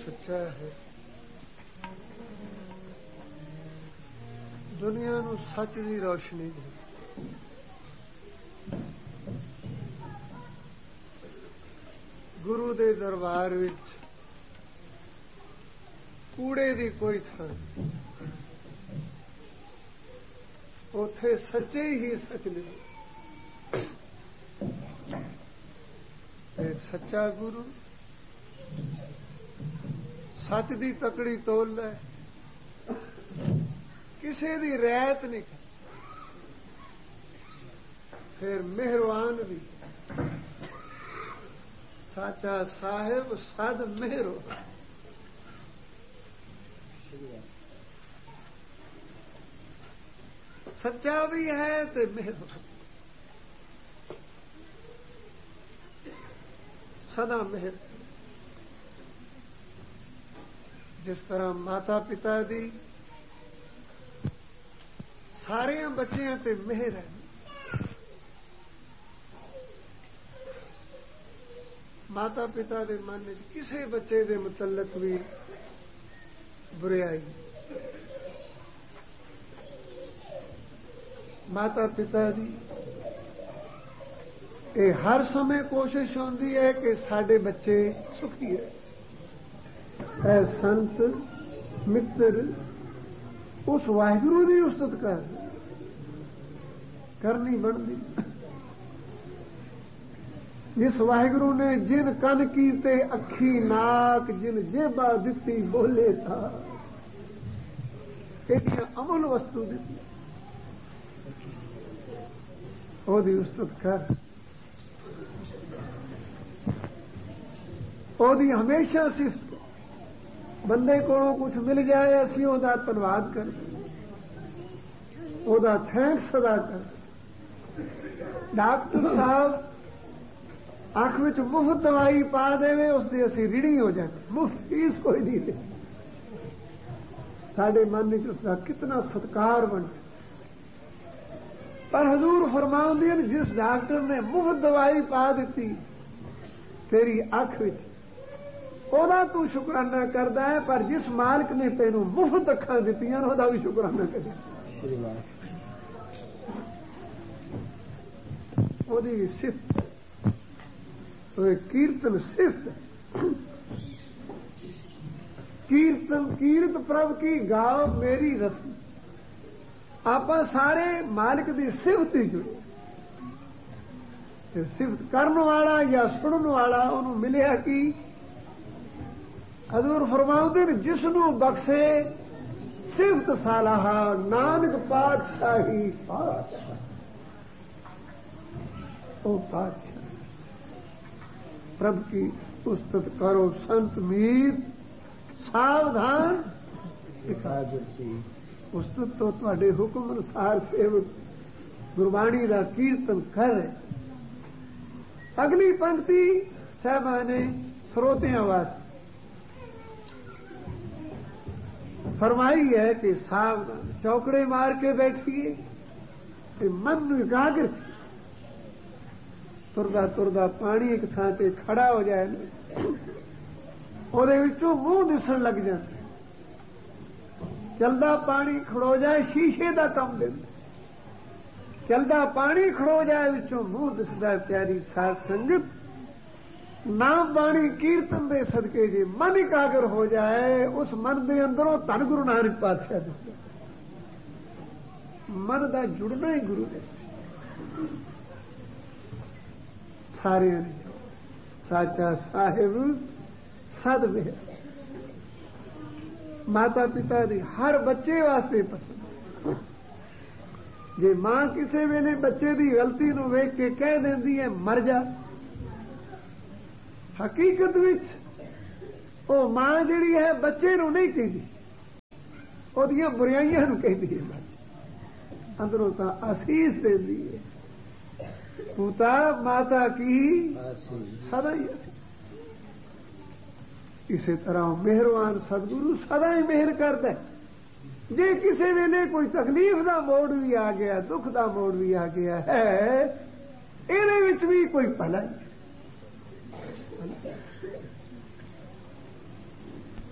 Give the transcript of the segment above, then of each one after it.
सच्चा है। दुनिया नूं सच दी रोशनी दे। गुरु दे दरबार विच कूड़े दी कोई थां नहीं, उथे सच्चे ही सच ने। सच्चा गुरु सच दी तकड़ी तोल लै, किसे दी रैत नहीं कर, फिर मेहरबान भी। साचा साहिब सद मेहरो, सच्चा भी है ते मेहरो, सदा मेहर। जिस तरह माता पिता दी सारे बच्चों ते मेहर है, माता पिता दे मन में किसी बच्चे दे मुतल्लक भी बुराई, माता पिता दी ये हर समय कोशिश होती है कि साडे बच्चे सुखी रहे। ऐ संत मित्र उस वाहिगुरु की उस्तत करनी बनती, जिस वाहिगुरु ने जिन कन कीते अखी नाक जिन जेबा दिती बोले था, एक अमल वस्तु दी ओदी उस्तत कर, ओदी हमेशा सिफत। बंदे कोलों कुछ मिल जाए असी ओदा धन्नवाद कर, ओदा थैंक्स अदा कर। डॉक्टर साहब अख विच मुफ्त दवाई पा देवे उसकी असी ऋणी हो जाए, मुफ्त फीस कोई नहीं दे। साडे मन में उसका कितना सत्कार बन। पर हजूर फरमाउंदे ने जिस डॉक्टर ने मुफ्त दवाई पा दी तेरी अख विच, ओदा तू शुकराना करदा है, पर जिस मालिक ने तेनू मुफ्त अखां दित्तियां ओदा भी शुकराना करे। ओदी सिफत कीर्तन सिफत, कीर्तन कीर्त प्रभ की गाओ मेरी रस्म। आपां सारे मालिक दी सिफत ही जुड़े। सिफत करन वाला या सुनन वाला उन्होंने मिलिया कि हजूर फरमाउंदे ने जिसनू बख्शे सिफत सालाहा नानक पातशाही पातशाह। ओ पातशाह प्रभ की उस्तत करो संत मीर सावधान, उस्तत तो तुहाडे हुक्म अनुसार सेवक गुरबाणी का कीर्तन कर रहे। अगली पंक्ति साहबाने श्रोतियां वास्ते फरमाई है कि सावधान चौकड़े मार के बैठिए, मन एकाग्र तुरदा तुरदा पानी एक थां ते खड़ा हो जाए, ਉਹਦੇ ਵਿੱਚੋਂ ਮੂੰਹ ਦਿਸਣ ਲੱਗ ਜਾਂਦਾ। चलदा पानी खड़ो जाए शीशे का काम देंदा, चलदा पानी खड़ो जाए विचों मुंह दिसदा। प्यारी साध संगत नाम बाणी कीर्तन दे सदके जे मन एकाग्र हो जाए, उस मन दे अंदरों धन गुरु नानक पातशाह दिसदा। मन दा जुड़ना ही गुरु है। सारे साचा साहिब सद मेहर। माता पिता दी हर बच्चे वास्ते पसंद। जे मां किसी वेले बच्चे दी गलती नूं वेख के कह देंदी है मर जा, हकीकत विच ओ मां जिहड़ी है बच्चे नूं नहीं कहदी, ओहदियां बुराइयां नूं कहदी है। अंदरों तां आसीस देंदी है, पुता माता की सदा ही। इसी तरह मेहरबान सतगुरु सदा ही मेहर करता है। जे किसी वेले कोई तकलीफ का मोड़ भी आ गया, दुख का मोड़ भी आ गया है, इहदे विच भी कोई भला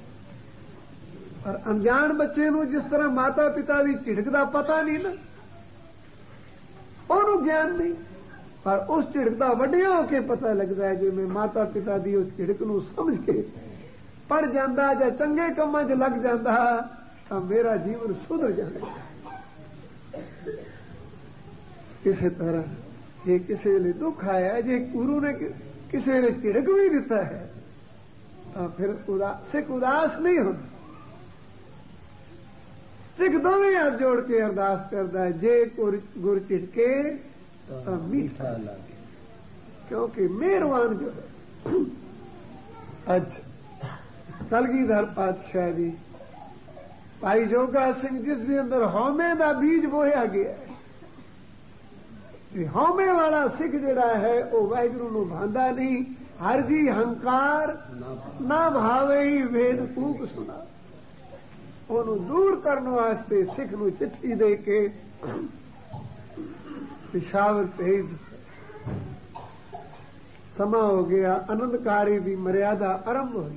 पर अनजान बच्चे नूं जिस तरह माता पिता की झिड़क का पता नहीं ना, उन्होंने ज्ञान नहीं, पर उस झिड़क का वड्डिया होके पता लगता है। जिवें माता पिता की उस झिड़क नूं समझ के पढ़ जाता या चंगे कामां 'च लग जाता तो मेरा जीवन सुधर जाएगा। किसी तरह जे किसी वेले दुख आया, जे गुरु ने किसी वेले झिड़क भी दिता है तो फिर सिख उदास नहीं होता। सिख दोवें हाथ जोड़ के अरदास करता है, जे गुर झिड़के तो मीठा लगे, क्योंकि मेहरबान जो है। अच्छा कलगीधर पातशाह जी भाई जोगा सिंह जिस दे अंदर हौमे का बीज बोया गया है, हौमे वाला सिख जिहड़ा है वह वाहिगुरू नूं भांदा नहीं। हर जी हंकार ना भावे ही वेद कूक सुना, ਉਹਨੂੰ दूर करने वास्ते सिख नूं चिट्ठी दे के पिशावर भेज दिता। समा हो गया, आनंदकारी की मर्यादा आरंभ हुई।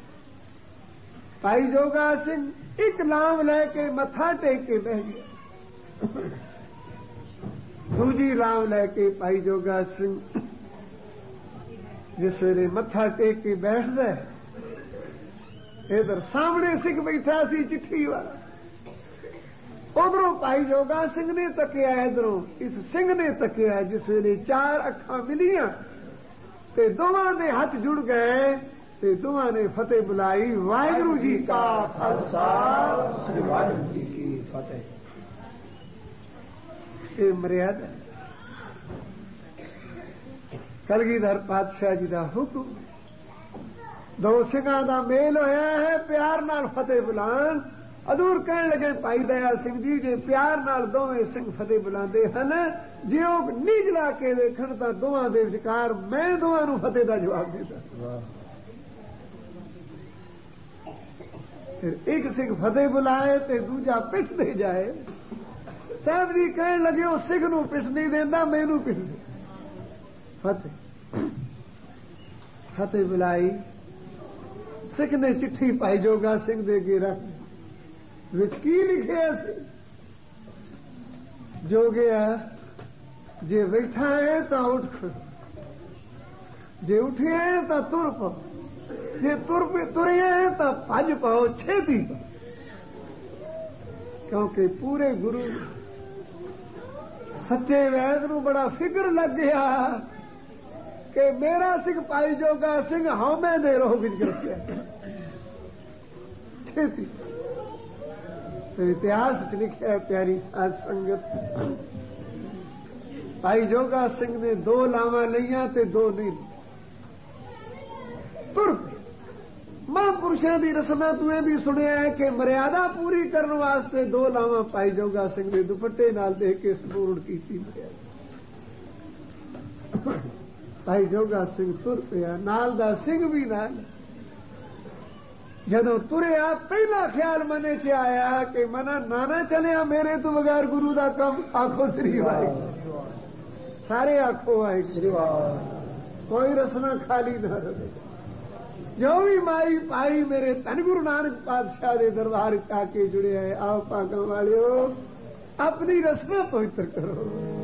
भाई जोगा सिंह एक नाम लैके मत्था टेक के बह गया। दूजी नाम लैके भाई जोगा सिंह जिस वेले मत्था टेक के बैठदा है, इधर सामने सिख बैठा सी चिट्ठी वाला, उधरों भाई जोगा सिंह ने तकिया, इधरों इस सिंह ने तकिया। जिस वेले चार अखां मिलियां ते दोवां दे हथ जुड़ गए ते दोवां ने फतेह बुलाई। वाहिगुरू जी का खालसा, श्री वाहिगुरू जी की फतेह। ये मर्यादा कलगीधर पातशाह जी का हुक्म। दो सिंघां दा मेल होया है, प्यार नाल फतेह बुलान। अदूर कहण लगे भाई दयाल सिंह जी जे प्यार नाल दोवें सिंह फतेह बुलांदे हन, जे ओह नीजला के देखण तां दोवां दे विचकार मैं दोवां नूं फतेह दा जवाब देता। फिर एक सिंह फतेह बुलाए ते दूजा पिठ दे जाए। साहब जी कहण लगे उह सिंह नूं पिठ नहीं देंदा, मैनूं पिठ दे। फतेह बुलाई। सिख ने चिट्ठी भाई जोगा सिंह दे के रख विच की लिखिया सी, जोगिया जे बैठा है तो उठ खड़ो, जे उठिया है तो तुर पाओ, जे तुरिया है तो भज पाओ, छेती पाओ। क्योंकि पूरे गुरु सच्चे वैद नूं बड़ा फिक्र लग गया कि मेरा सिंह भाई जोगा सिंह हौमे दे रोह विच गिरसिया। छेती इतिहास च लिखा है प्यारी साध संगत, भाई जोगा सिंह ने दो लावां लईयां ते दो नहीं तुर पे। महापुरुषों की रस्मां तुएं भी सुनिया है कि मर्यादा पूरी करने वास्ते दो लावां भाई जोगा सिंह ने दुपट्टे नाल दे के संपूर्ण की मर्यादा। भाई जोगा सिंह तुर पिया, नाल दा सिंह भी नाल। जदों तुरिया पहला ख्याल मने च आया कि मना नाना चलिया मेरे तो बगैर गुरु दा कम। आखो श्री वाहिगुरू, सारे आखो वाहिगुरू, कोई रसना खाली ना रहे। जो भी माई पाई मेरे धन गुरु नानक पातशाह के दरबार आके जुड़े है, आओ भागां वालियो अपनी रसना पवित्र करो।